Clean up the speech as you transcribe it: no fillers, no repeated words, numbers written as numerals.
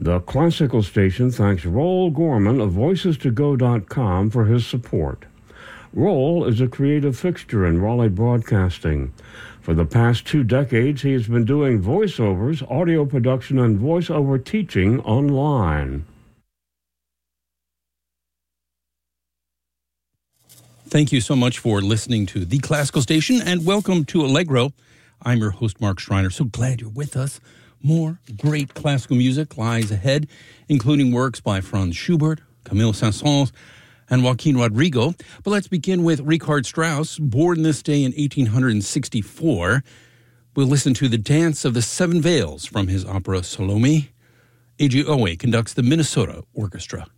The Classical Station thanks Roel Gorman of VoicesToGo.com for his support. Roel is a creative fixture in Raleigh broadcasting. For the past 2 decades, he has been doing voiceovers, audio production, and voiceover teaching online. Thank you so much for listening to The Classical Station, and welcome to Allegro. I'm your host, Mark Schreiner. So glad you're with us. More great classical music lies ahead, including works by Franz Schubert, Camille Saint-Saëns, and Joaquin Rodrigo. But let's begin with Richard Strauss, born this day in 1864. We'll listen to The Dance of the Seven Veils from his opera Salome. Eiji Oe conducts the Minnesota Orchestra.